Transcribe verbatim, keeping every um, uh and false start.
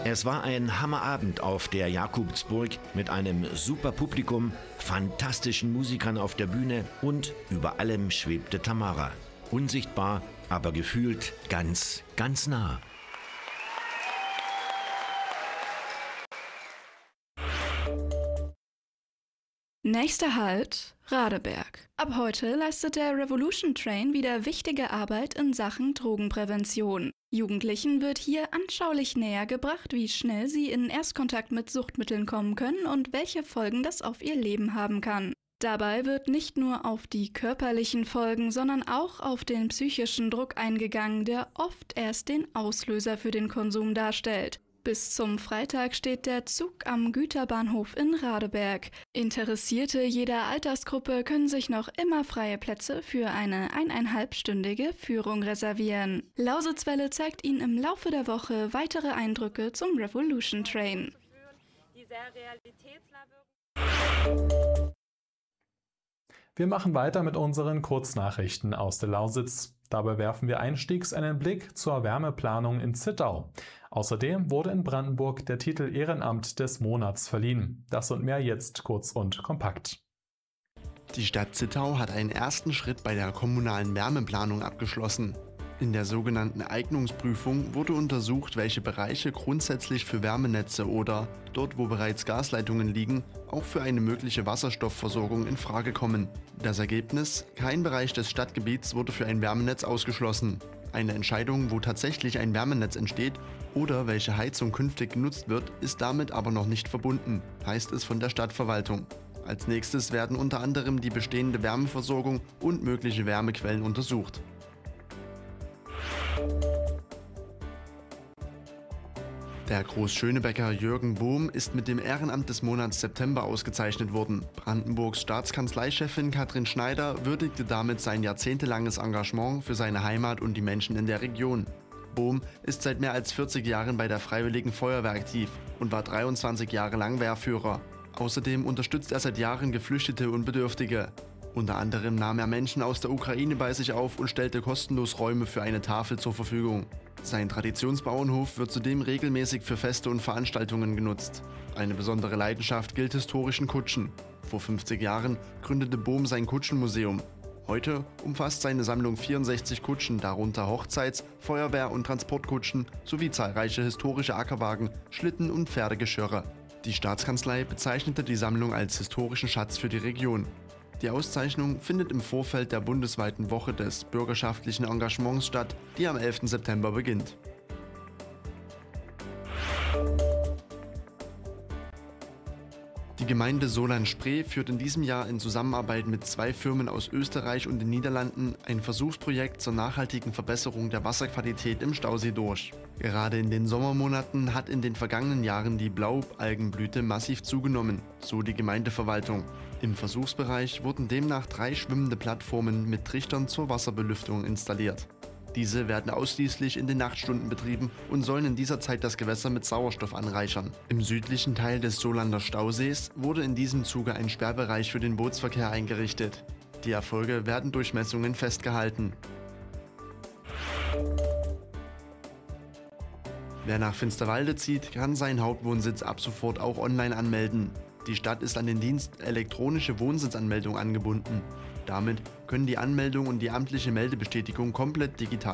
Es war ein Hammerabend auf der Jakobsburg mit einem super Publikum, fantastischen Musikern auf der Bühne und über allem schwebte Tamara. Unsichtbar, aber gefühlt ganz, ganz nah. Nächster Halt, Radeberg. Ab heute leistet der Revolution Train wieder wichtige Arbeit in Sachen Drogenprävention. Jugendlichen wird hier anschaulich näher gebracht, wie schnell sie in Erstkontakt mit Suchtmitteln kommen können und welche Folgen das auf ihr Leben haben kann. Dabei wird nicht nur auf die körperlichen Folgen, sondern auch auf den psychischen Druck eingegangen, der oft erst den Auslöser für den Konsum darstellt. Bis zum Freitag steht der Zug am Güterbahnhof in Radeberg. Interessierte jeder Altersgruppe können sich noch immer freie Plätze für eine eineinhalbstündige Führung reservieren. Lausitzwelle zeigt Ihnen im Laufe der Woche weitere Eindrücke zum Revolution Train. Wir machen weiter mit unseren Kurznachrichten aus der Lausitz. Dabei werfen wir einstiegs einen Blick zur Wärmeplanung in Zittau. Außerdem wurde in Brandenburg der Titel Ehrenamt des Monats verliehen. Das und mehr jetzt kurz und kompakt. Die Stadt Zittau hat einen ersten Schritt bei der kommunalen Wärmeplanung abgeschlossen. In der sogenannten Eignungsprüfung wurde untersucht, welche Bereiche grundsätzlich für Wärmenetze oder, dort wo bereits Gasleitungen liegen, auch für eine mögliche Wasserstoffversorgung in Frage kommen. Das Ergebnis: Kein Bereich des Stadtgebiets wurde für ein Wärmenetz ausgeschlossen. Eine Entscheidung, wo tatsächlich ein Wärmenetz entsteht oder welche Heizung künftig genutzt wird, ist damit aber noch nicht verbunden, heißt es von der Stadtverwaltung. Als nächstes werden unter anderem die bestehende Wärmeversorgung und mögliche Wärmequellen untersucht. Der Großschönebecker Jürgen Bohm ist mit dem Ehrenamt des Monats September ausgezeichnet worden. Brandenburgs Staatskanzleichefin Katrin Schneider würdigte damit sein jahrzehntelanges Engagement für seine Heimat und die Menschen in der Region. Bohm ist seit mehr als vierzig Jahren bei der Freiwilligen Feuerwehr aktiv und war dreiundzwanzig Jahre lang Wehrführer. Außerdem unterstützt er seit Jahren Geflüchtete und Bedürftige. Unter anderem nahm er Menschen aus der Ukraine bei sich auf und stellte kostenlos Räume für eine Tafel zur Verfügung. Sein Traditionsbauernhof wird zudem regelmäßig für Feste und Veranstaltungen genutzt. Eine besondere Leidenschaft gilt historischen Kutschen. Vor fünfzig Jahren gründete Bohm sein Kutschenmuseum. Heute umfasst seine Sammlung vierundsechzig Kutschen, darunter Hochzeits-, Feuerwehr- und Transportkutschen sowie zahlreiche historische Ackerwagen, Schlitten und Pferdegeschirre. Die Staatskanzlei bezeichnete die Sammlung als historischen Schatz für die Region. Die Auszeichnung findet im Vorfeld der bundesweiten Woche des bürgerschaftlichen Engagements statt, die am elften September beginnt. Die Gemeinde Solan-Spree führt in diesem Jahr in Zusammenarbeit mit zwei Firmen aus Österreich und den Niederlanden ein Versuchsprojekt zur nachhaltigen Verbesserung der Wasserqualität im Stausee durch. Gerade in den Sommermonaten hat in den vergangenen Jahren die Blaualgenblüte massiv zugenommen, so die Gemeindeverwaltung. Im Versuchsbereich wurden demnach drei schwimmende Plattformen mit Trichtern zur Wasserbelüftung installiert. Diese werden ausschließlich in den Nachtstunden betrieben und sollen in dieser Zeit das Gewässer mit Sauerstoff anreichern. Im südlichen Teil des Solander Stausees wurde in diesem Zuge ein Sperrbereich für den Bootsverkehr eingerichtet. Die Erfolge werden durch Messungen festgehalten. Wer nach Finsterwalde zieht, kann seinen Hauptwohnsitz ab sofort auch online anmelden. Die Stadt ist an den Dienst elektronische Wohnsitzanmeldung angebunden. Damit können die Anmeldung und die amtliche Meldebestätigung komplett digital